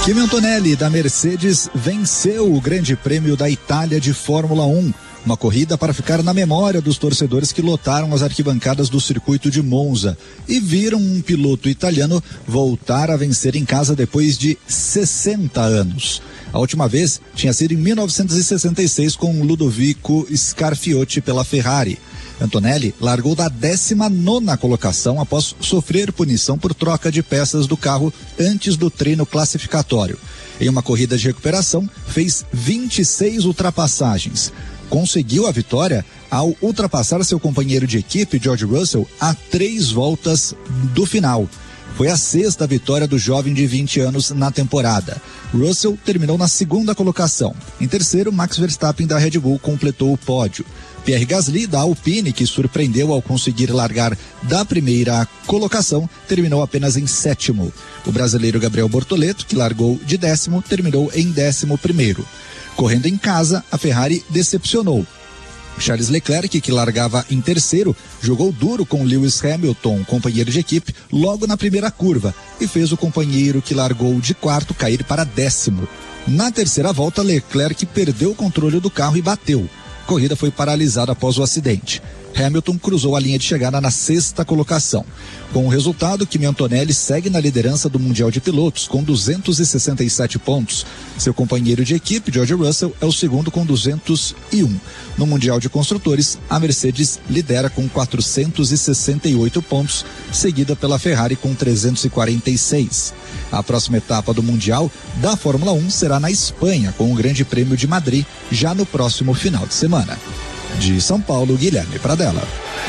Kimi Antonelli, da Mercedes, venceu o Grande Prêmio da Itália de Fórmula 1. Uma corrida para ficar na memória dos torcedores que lotaram as arquibancadas do circuito de Monza e viram um piloto italiano voltar a vencer em casa depois de 60 anos. A última vez tinha sido em 1966 com Ludovico Scarfiotti pela Ferrari. Antonelli largou da 19ª colocação após sofrer punição por troca de peças do carro antes do treino classificatório. Em uma corrida de recuperação, fez 26 ultrapassagens. Conseguiu a vitória ao ultrapassar seu companheiro de equipe, George Russell, a 3 voltas do final. Foi a 6ª vitória do jovem de 20 anos na temporada. Russell terminou na 2ª colocação. Em terceiro, Max Verstappen da Red Bull completou o pódio. Pierre Gasly da Alpine, que surpreendeu ao conseguir largar da 1ª colocação, terminou apenas em 7º. O brasileiro Gabriel Bortoleto, que largou de 10º, terminou em 11º. Correndo em casa, a Ferrari decepcionou. Charles Leclerc, que largava em terceiro, jogou duro com Lewis Hamilton, companheiro de equipe, logo na primeira curva e fez o companheiro que largou de quarto cair para 10º. Na terceira volta, Leclerc perdeu o controle do carro e bateu. A corrida foi paralisada após o acidente. Hamilton cruzou a linha de chegada na 6ª colocação. Com o resultado, Kimi Antonelli segue na liderança do Mundial de Pilotos com 267 pontos. Seu companheiro de equipe, George Russell, é o segundo com 201. No Mundial de Construtores, a Mercedes lidera com 468 pontos, seguida pela Ferrari com 346. A próxima etapa do Mundial da Fórmula 1 será na Espanha, com o Grande Prêmio de Madrid, já no próximo final de semana. De São Paulo, Guilherme Pradella.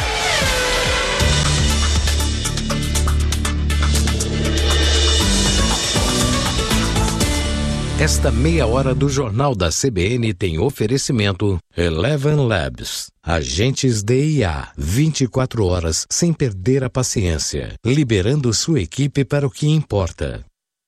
Esta meia hora do Jornal da CBN tem oferecimento Eleven Labs. Agentes de IA, 24 horas sem perder a paciência, liberando sua equipe para o que importa.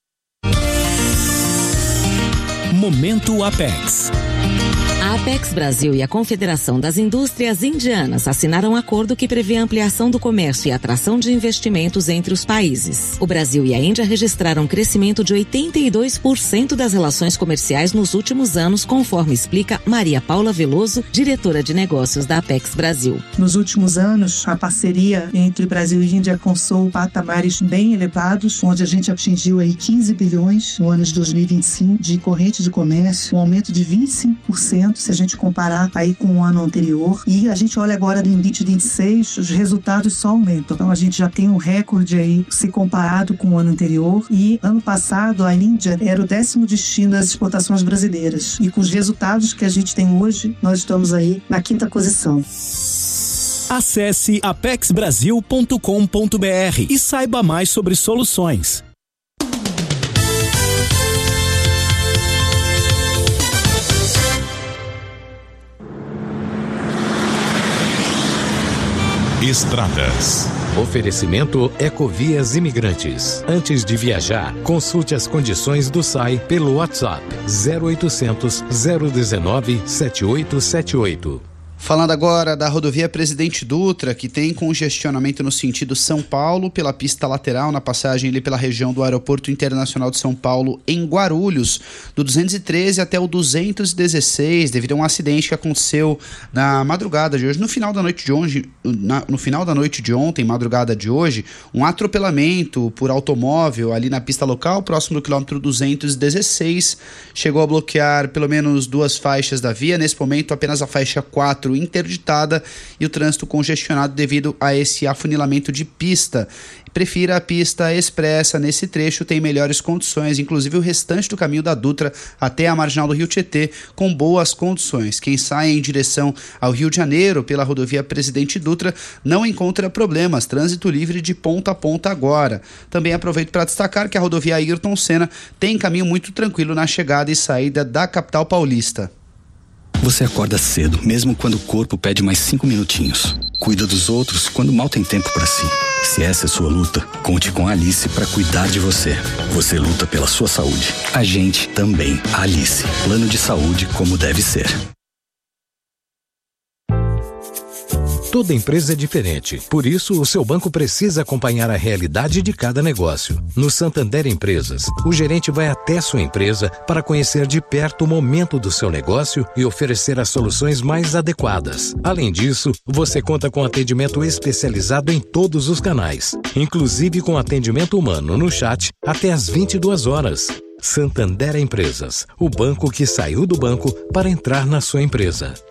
Momento Apex. A Apex Brasil e a Confederação das Indústrias Indianas assinaram um acordo que prevê a ampliação do comércio e atração de investimentos entre os países. O Brasil e a Índia registraram um crescimento de 82% das relações comerciais nos últimos anos, conforme explica Maria Paula Veloso, diretora de negócios da Apex Brasil. Nos últimos anos, a parceria entre Brasil e Índia alcançou patamares bem elevados, onde a gente atingiu aí 15 bilhões no ano de 2025 de corrente de comércio, um aumento de 25%. Se a gente comparar aí com o ano anterior, e a gente olha agora em 2026, os resultados só aumentam. Então a gente já tem um recorde aí se comparado com o ano anterior, e ano passado a Índia era o 10º destino das exportações brasileiras, e com os resultados que a gente tem hoje, nós estamos aí na 5ª posição. Acesse apexbrasil.com.br e saiba mais sobre soluções. Estradas. Oferecimento Ecovias Imigrantes. Antes de viajar, consulte as condições do SAI pelo WhatsApp 0800 019 7878. Falando agora da rodovia Presidente Dutra, que tem congestionamento no sentido São Paulo, pela pista lateral, na passagem ali pela região do Aeroporto Internacional de São Paulo, em Guarulhos, do 213 até o 216, devido a um acidente que aconteceu na madrugada de hoje, no final da noite de ontem, madrugada de hoje, um atropelamento por automóvel ali na pista local, próximo do quilômetro 216, chegou a bloquear pelo menos 2 faixas da via. Nesse momento, apenas a faixa 4 interditada e o trânsito congestionado devido a esse afunilamento de pista. Prefira a pista expressa nesse trecho, tem melhores condições, inclusive o restante do caminho da Dutra até a marginal do Rio Tietê com boas condições. Quem sai em direção ao Rio de Janeiro pela rodovia Presidente Dutra não encontra problemas, trânsito livre de ponta a ponta agora. Também aproveito para destacar que a rodovia Ayrton Senna tem caminho muito tranquilo na chegada e saída da capital paulista. Você acorda cedo, mesmo quando o corpo pede mais 5 minutinhos. Cuida dos outros quando mal tem tempo para si. Se essa é sua luta, conte com a Alice para cuidar de você. Você luta pela sua saúde. A gente também. Alice. Plano de saúde como deve ser. Toda empresa é diferente, por isso o seu banco precisa acompanhar a realidade de cada negócio. No Santander Empresas, o gerente vai até sua empresa para conhecer de perto o momento do seu negócio e oferecer as soluções mais adequadas. Além disso, você conta com atendimento especializado em todos os canais, inclusive com atendimento humano no chat até às 22 horas. Santander Empresas, o banco que saiu do banco para entrar na sua empresa.